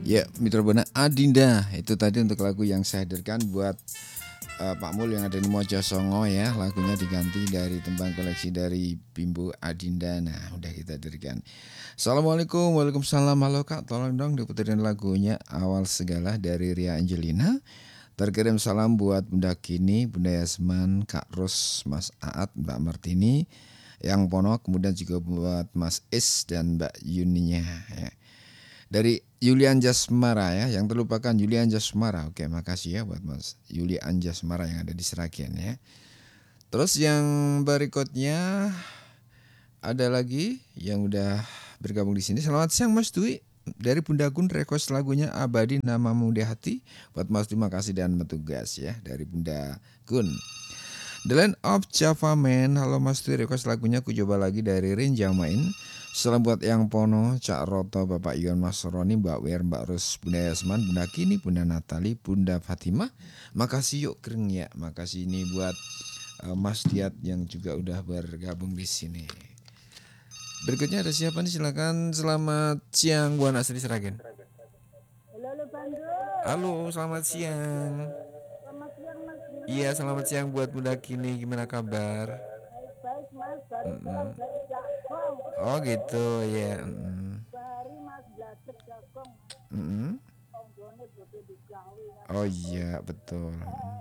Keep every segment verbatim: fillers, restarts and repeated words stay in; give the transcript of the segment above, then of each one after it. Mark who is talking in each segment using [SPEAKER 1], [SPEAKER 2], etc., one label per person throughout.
[SPEAKER 1] Ya, Mitra Buana Adinda itu tadi untuk lagu yang saya hadirkan buat uh, Pak Mul yang ada di Mojosongo ya. Lagunya diganti dari tembang koleksi dari Bimbo Adinda. Nah, udah kita hadirkan. Assalamualaikum, waalaikumsalam. Halo Kak, tolong dong diputerin lagunya Awal Segala dari Ria Angelina. Terkirim salam buat Bunda Kini, Bunda Yasman, Kak Ros, Mas Aat, Mbak Martini, yang Pono, kemudian juga buat Mas Is dan Mbak Yuninya ya. Dari Yulian Jasmara ya, yang terlupakan Yulian Jasmara. Oke, makasih ya buat Mas Yulian Jasmara yang ada di Seragen ya. Terus yang berikutnya ada lagi yang udah bergabung di sini. Selamat siang Mas Dwi. Dari Bunda Gun request lagunya Abadi Namamu di Hati. Buat Mas terima kasih dan bertugas ya dari Bunda Gun. The Land of Java Man. Halo Mas Dwi, request lagunya aku coba lagi dari Rinja Main. Salam buat yang Pono, Cak Roto, Bapak Ion, Mas Roni, Mbak Wir, Mbak Rus, Bunda Yasman, Bunda Kini, Bunda Natali, Bunda Fatimah. Makasih yuk keren ya. Makasih ini buat uh, Mas Diat yang juga udah bergabung di sini. Berikutnya ada siapa nih? Silakan. Selamat siang Bu Asri Seragen.
[SPEAKER 2] Halo, halo Pandu.
[SPEAKER 1] Halo, selamat siang.
[SPEAKER 2] Selamat siang Mas.
[SPEAKER 1] Iya, selamat siang buat Bunda Kini. Gimana kabar?
[SPEAKER 2] Baik Mas, baru pulang
[SPEAKER 1] Mm-mm.
[SPEAKER 2] dari Jagong.
[SPEAKER 1] Oh gitu ya. Mm-mm.
[SPEAKER 2] Sehari Mas belajar Jagong.
[SPEAKER 1] Mm-mm.
[SPEAKER 2] Tonggone bodo digawe.
[SPEAKER 1] Oh iya betul. Mm.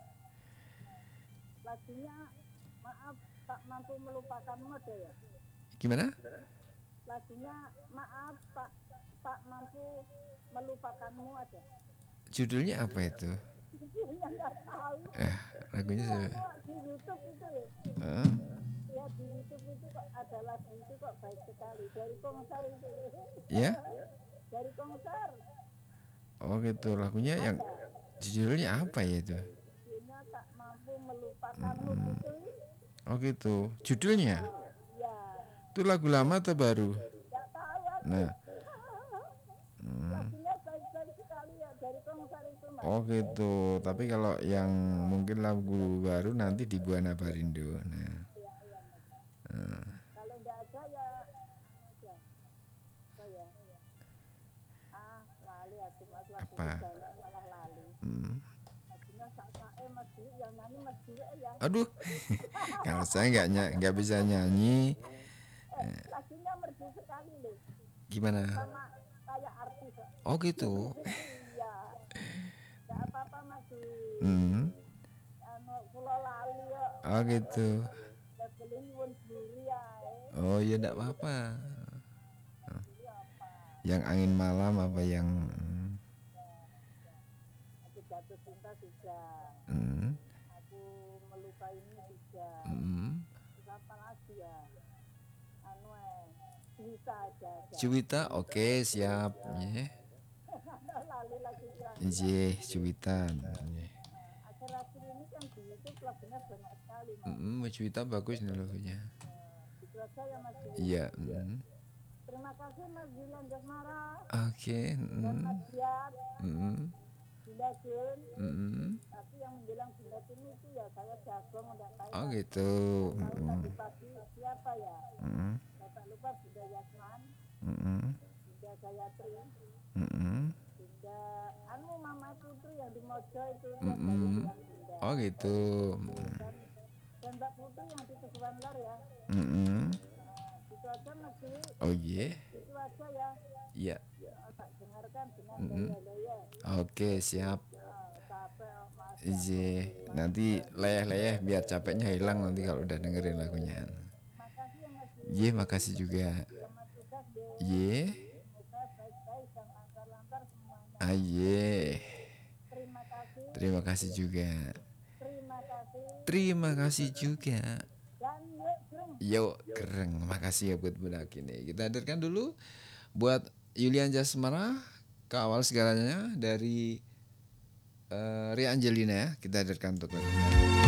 [SPEAKER 2] Lagunya maaf tak mampu melupakanmu ada ya.
[SPEAKER 1] Gimana?
[SPEAKER 2] Lagunya maaf tak tak mampu melupakanmu ada.
[SPEAKER 1] Judulnya apa itu?
[SPEAKER 2] Judulnya nggak tahu.
[SPEAKER 1] Eh, lagunya saya.
[SPEAKER 2] Di YouTube itu.
[SPEAKER 1] Huh?
[SPEAKER 2] Ya di YouTube itu kok ada lagu itu kok baik sekali dari konser itu.
[SPEAKER 1] Ya?
[SPEAKER 2] Dari konser.
[SPEAKER 1] Oh gitu, lagunya yang judulnya apa ya itu?
[SPEAKER 2] Judulnya tak mampu melupakanmu gitu.
[SPEAKER 1] Oh gitu, judulnya?
[SPEAKER 2] Ya,
[SPEAKER 1] Itu lagu lama atau baru?
[SPEAKER 2] nggak tahu aku.
[SPEAKER 1] Nah,
[SPEAKER 2] Lagunya baik-baik sekali ya dari konser itu Mas.
[SPEAKER 1] oh gitu. Tapi kalau yang mungkin lagu baru nanti di Buana Barindo. Nah,
[SPEAKER 2] Iya, iya Mas. Kalau nggak ada ya aja. Oh ya. Ah, lali aku Mas lagu
[SPEAKER 1] apa?
[SPEAKER 2] banyak malah lali.
[SPEAKER 1] Hmm.
[SPEAKER 2] Lagunya sak-sae Mas Dwi yang nyanyi Mas Dwi ya.
[SPEAKER 1] Aduh, kalau saya nggak ny- nggak bisa nyanyi.
[SPEAKER 2] Eh, lagunya merdu sekali loh.
[SPEAKER 1] Gimana?
[SPEAKER 2] Sama kayak artis.
[SPEAKER 1] Oh gitu.
[SPEAKER 2] Iya. Nggak apa-apa Mas Dwi.
[SPEAKER 1] Hmm.
[SPEAKER 2] Anu kula lali ya.
[SPEAKER 1] Oh gitu.
[SPEAKER 2] Levelin nyuwun buri ae.
[SPEAKER 1] Oh ya enggak apa-apa.
[SPEAKER 2] Buri apa?
[SPEAKER 1] Yang angin malam apa yang
[SPEAKER 2] Aku jatuh cinta sudah.
[SPEAKER 1] hmm,
[SPEAKER 2] Aku melukaimu sudah.
[SPEAKER 1] hmm.
[SPEAKER 2] Terus apa lagi ya? Anu eh cerita aja.
[SPEAKER 1] Cuwita, oke siap. Nggih.
[SPEAKER 2] Lali lagi kan.
[SPEAKER 1] Nggih, Cuwita. Nggih.
[SPEAKER 2] Akhir-akhir ini kan di YouTube lagunya banyak sekali Mas.
[SPEAKER 1] Mm-mm, Cuwita bagus nih lagunya.
[SPEAKER 2] Itu aja ya Mas.
[SPEAKER 1] Iya. mm.
[SPEAKER 2] Terima kasih Mas Julian Jasmara
[SPEAKER 1] Oke.
[SPEAKER 2] dan
[SPEAKER 1] mm,
[SPEAKER 2] Mas Dian,
[SPEAKER 1] mm,
[SPEAKER 2] Bunda Gun.
[SPEAKER 1] mm.
[SPEAKER 2] Tapi yang bilang Bunda Gun itu ya saya jagung enggak tahu.
[SPEAKER 1] Oh gitu.
[SPEAKER 2] Tahu
[SPEAKER 1] mm,
[SPEAKER 2] tadi pagi siapa ya?
[SPEAKER 1] mm,
[SPEAKER 2] Bapak lupa Bunda Yasman,
[SPEAKER 1] mm,
[SPEAKER 2] Bunda Gayatri,
[SPEAKER 1] mm,
[SPEAKER 2] Bunda anu Mama Putri yang di Mojo itu yang
[SPEAKER 1] mm,
[SPEAKER 2] dari
[SPEAKER 1] mm.
[SPEAKER 2] bilang Bunda.
[SPEAKER 1] Oh gitu. mm,
[SPEAKER 2] Dan, dan Mbak Putri yang di Teguhan Lar ya.
[SPEAKER 1] mm.
[SPEAKER 2] Nah, itu aja Mas Dwi.
[SPEAKER 1] Oh iya.
[SPEAKER 2] Itu aja ya.
[SPEAKER 1] Iya.
[SPEAKER 2] Oh, tak dengarkan dengan
[SPEAKER 1] Mm-mm.
[SPEAKER 2] gaya-gaya.
[SPEAKER 1] Oke siap.
[SPEAKER 2] Oh, capek oh, Mas.
[SPEAKER 1] Ije, nanti leyeh-leyeh biar capeknya hilang nanti kalau udah dengerin lagunya.
[SPEAKER 2] Makasih ya Mas Dwi.
[SPEAKER 1] Iya, makasih juga.
[SPEAKER 2] Selamat tugas deh.
[SPEAKER 1] Iya,
[SPEAKER 2] Semoga baik-baik dan lancar-lancar semuanya.
[SPEAKER 1] aye.
[SPEAKER 2] Terima kasih.
[SPEAKER 1] Terima kasih juga.
[SPEAKER 2] Terima kasih.
[SPEAKER 1] Terima kasih juga.
[SPEAKER 2] Dan yuk jeng.
[SPEAKER 1] Yo, keren. Makasih ya buat budak ini. Kita hadirkan dulu buat Yulian Jasmara Kawal Segalanya dari uh, Ria Angelina ya. Kita hadirkan untuk lagunya.